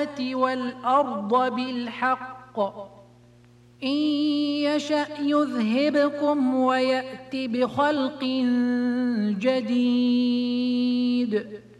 السماوات والأرض بالحق إن يشأ يذهبكم ويأت بخلق جديد